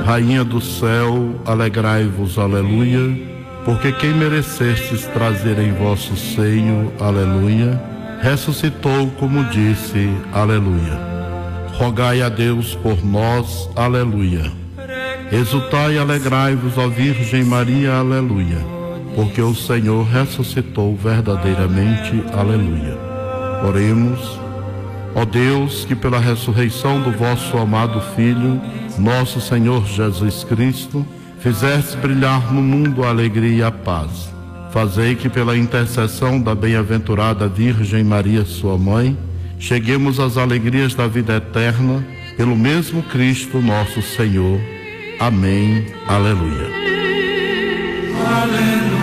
Rainha do céu, alegrai-vos, aleluia, porque quem merecestes trazer em vosso seio, aleluia, ressuscitou como disse, aleluia. Rogai a Deus por nós, aleluia. Exultai e alegrai-vos, ó Virgem Maria, aleluia, porque o Senhor ressuscitou verdadeiramente, aleluia. Oremos. Ó Deus, que pela ressurreição do vosso amado Filho, nosso Senhor Jesus Cristo, fizeste brilhar no mundo a alegria e a paz. Fazei que pela intercessão da bem-aventurada Virgem Maria, sua mãe, cheguemos às alegrias da vida eterna, pelo mesmo Cristo nosso Senhor. Amém. Aleluia. Aleluia.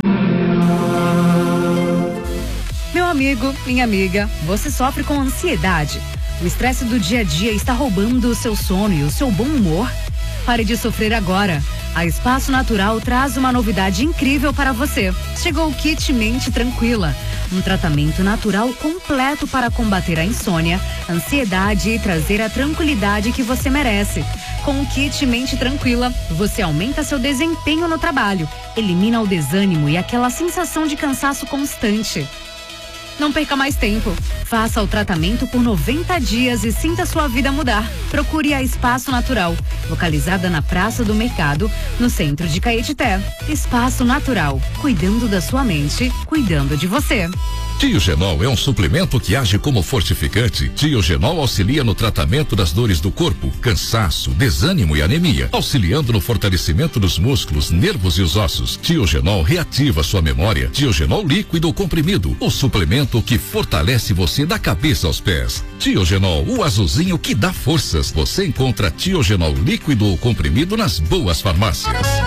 Meu amigo, minha amiga, você sofre com ansiedade? O estresse do dia a dia está roubando o seu sono e o seu bom humor? Pare de sofrer agora. A Espaço Natural traz uma novidade incrível para você. Chegou o Kit Mente Tranquila, um tratamento natural completo para combater a insônia, ansiedade e trazer a tranquilidade que você merece. Com o Kit Mente Tranquila, você aumenta seu desempenho no trabalho, elimina o desânimo e aquela sensação de cansaço constante. Não perca mais tempo. Faça o tratamento por 90 dias e sinta sua vida mudar. Procure a Espaço Natural, localizada na Praça do Mercado, no centro de Caetité. Espaço Natural, cuidando da sua mente, cuidando de você. Tiogenol é um suplemento que age como fortificante. Tiogenol auxilia no tratamento das dores do corpo, cansaço, desânimo e anemia, auxiliando no fortalecimento dos músculos, nervos e os ossos. Tiogenol reativa sua memória. Tiogenol líquido ou comprimido, o suplemento que fortalece você da cabeça aos pés. Tiogenol, o azulzinho que dá forças. Você encontra Tiogenol líquido ou comprimido nas boas farmácias.